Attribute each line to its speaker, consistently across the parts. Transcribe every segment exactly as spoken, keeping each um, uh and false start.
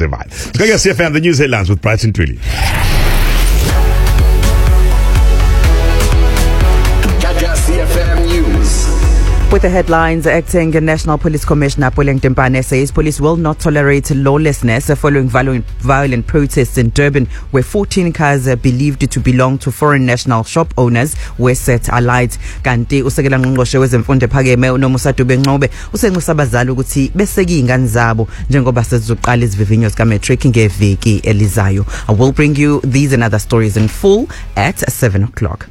Speaker 1: Divine. Gaga C F M, the news headlines with Brighton Twilly.
Speaker 2: With the headlines, acting National Police Commissioner Puleng Timpane says police will not tolerate lawlessness following violent, violent protests in Durban, where fourteen cars are believed to belong to foreign national shop owners were set alight. Kanti usekela ngqongqoshe wezemfundo ephakeme uNomusa Dube-Ncube usenxusa abazali ukuthi beseke ingane zabo njengoba sezizoqala izivivinyo zika-matric ngeviki elizayo. I will bring you these and other stories in full at seven o'clock.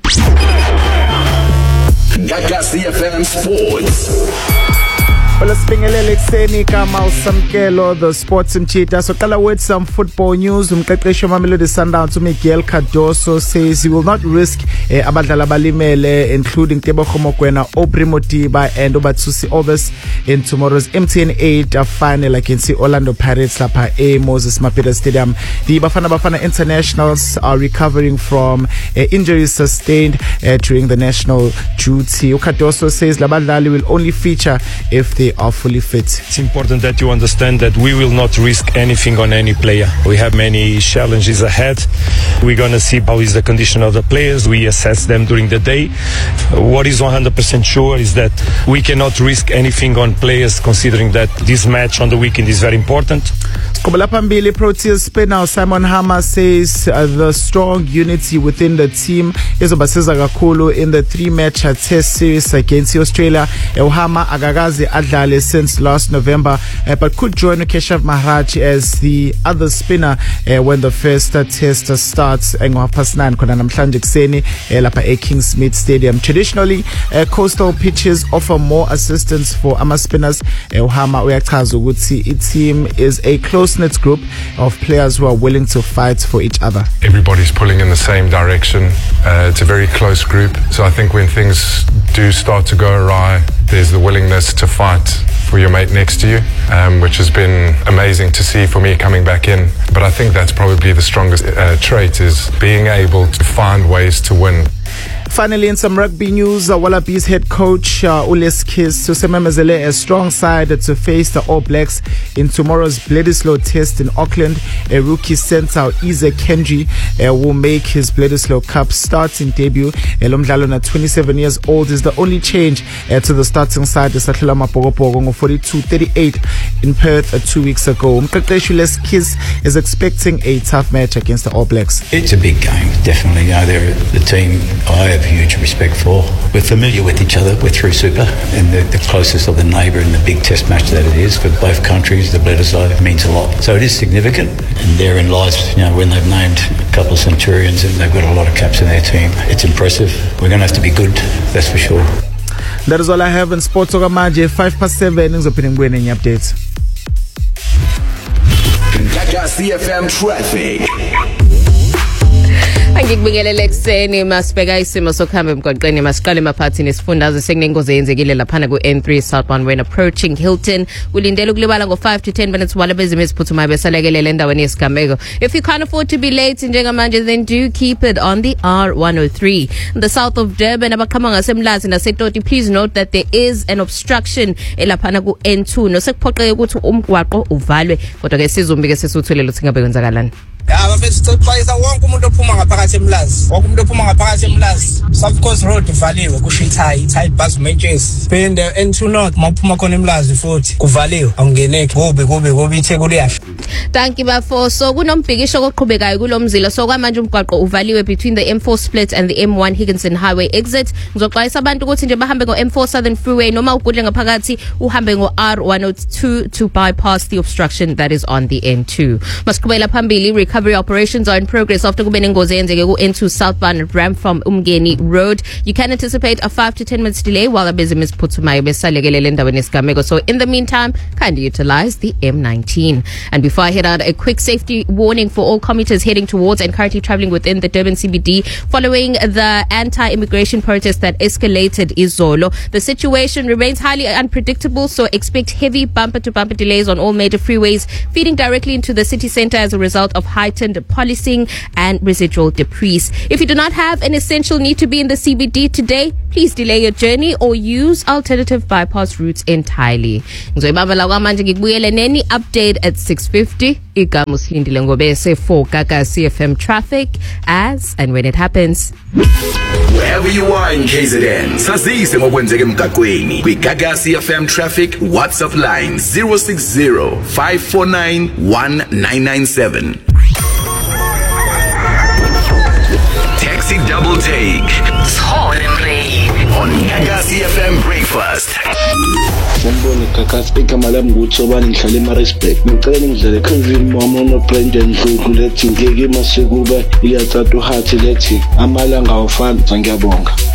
Speaker 3: Gaga C F M Sports.
Speaker 4: Well, sibingelele ekseni kama usamkelo the sports mchita. So qala with some football news. Umqeqeshi Mamelodi Sundowns Miguel Cardoso says he will not risk eh, abadlali abalimele including Tebogo Mokoena, Aubrey Modiba and Obatsusi Obes in tomorrow's M T N eight final against the Orlando Pirates lapha e Moses Mabhida Stadium. The Bafana Bafana internationals are recovering from uh, injuries sustained uh, during the national duty. Cardoso says labadlali will only feature if they are fully fit.
Speaker 5: It's important that you understand that we will not risk anything on any player. We have many challenges ahead. We're going to see how is the condition of the players. We assess them during the day. What is one hundred percent sure is that we cannot risk anything on players, considering that this match on the weekend is very important.
Speaker 4: Kobalapambili Proteas spinner Simon Hammer says uh, the strong unity within the team is obasiza kakhulu in the three-match test series against Australia. Hammer agagazi adlale since last November, uh, but could join Keshav Maharaj as the other spinner uh, when the first uh, test uh, starts ngapasi nine khona namhlanje kuseni lapha e Kingsmead Stadium. Traditionally, uh, coastal pitches offer more assistance for ama spinners. Hammer uyachaza ukuthi i team is a close knit group of players who are willing to fight for each other.
Speaker 6: Everybody's pulling in the same direction. Uh, it's a very close group. So I think when things do start to go awry, there's the willingness to fight for your mate next to you, um, which has been amazing to see for me coming back in. But I think that's probably the strongest uh, trait, is being able to find ways to win.
Speaker 4: Finally, in some rugby news, uh, Wallabies head coach uh, Ules Sememezele a strong side to face the All Blacks in tomorrow's Bledisloe test in Auckland. A rookie centre Ize Kenji uh, will make his Bledisloe Cup starting debut. Elomdlalo, twenty-seven years old, is the only change uh, to the starting side. Satlula Mapogopogo forty-two thirty-eight in Perth uh, two weeks ago. Mqeqeshi Ules is expecting a tough match against the All Blacks.
Speaker 7: It's a big game, definitely. You know, they're the team I have huge respect for. We're familiar with each other. We're through Super, and the, the closest of the neighbour and the big test match that it is for both countries. The Bledisloe means a lot, so it is significant. And therein lies, you know, when they've named a couple of Centurions and they've got a lot of caps in their team. It's impressive. We're going to have to be good, that's for sure.
Speaker 4: That is all I have in sports. Ogamanje five past seven. Ngizophinda ngibuyele ngenye updates.
Speaker 3: Gaga C F M traffic.
Speaker 8: Angikubingelele ekseni masibheka isimo sokuhamba emgwaqeni masiqale emaphathini esifundazwe sekunengozi eyenzekile laphana ku N three southbound when approaching Hilton. Kulindele ukulibala ngo five to ten minutes while abezimo eziphuthumayo besalekelele endaweni yesigameko. If you can't afford to be late njengamanje, then do keep it on the R one oh three. In the south of Durban, abaqhama ngasemlazi naseToti, please note that there is an obstruction elaphana ku N two. Nosekuphoqeke ukuthi umgwaqo uvalwe, kodwa ke sizombike sesuthulela ukuthi ngabe kwenzakalani.
Speaker 9: Yeah, bafethu sixwayisa wonke umuntu ophuma ngaphakathi emlazi. Wonke umuntu ophuma ngaphakathi emlazi. South Coast Road ivaliwe kusho iThai, iThai bus matches. Phinde N two North mawuphuma khona emlazi futhi kuvaliwe. Awungeneki kube kube kube iThekwini yasho.
Speaker 8: Thank you bafo. So kunombhikisho oqhubekayo kulomzila. So kwamanje umgwaqo uvaliwe between the M four split and the M one Higginson Highway exit. Ngizoxwayisa abantu ukuthi nje bahambe ngo M four Southern Freeway noma ugudle ngaphakathi uhambe ngo R one oh two to bypass the obstruction that is on the N two. Masiqhubela phambili. Recovery operations are in progress after kubene ngozi eyenzeke ku N two southbound ramp from Umgeni Road. You can anticipate a five to ten minutes delay while abezimo eziphuthumayo besalekelele endaweni yesigameko. So in the meantime, kindly utilize the M nineteen. And before I head out, a quick safety warning for all commuters heading towards and currently traveling within the Durban C B D following the anti-immigration protest that escalated Izolo. The situation remains highly unpredictable, so expect heavy bumper-to-bumper delays on all major freeways feeding directly into the city centre as a result of heightened and policing and residual decrease. If you do not have an essential need to be in the C B D today, please delay your journey or use alternative bypass routes entirely. Ngizoyibamba la kwamanje ngikubuyele neni update at six fifty. Igama usilindile ngobese for Gaga C F M traffic as and when it happens.
Speaker 3: Wherever you are in K Z N, sazise ngokwenzeka emgaqweni. Kwi Gaga C F M traffic WhatsApp line zero six zero five four nine one nine nine seven. Taxi double take. Hard and play on Gaga C F M breakfast.
Speaker 10: Samboni Kaka speaker malam ngutsobani ngihlale eMaritzburg. Ngicela ngidlale Kevin Mama no Brendan Dludlu lethi ngeke masekuba iyathatha uhathi lethi amalanga awufani ngiyabonga.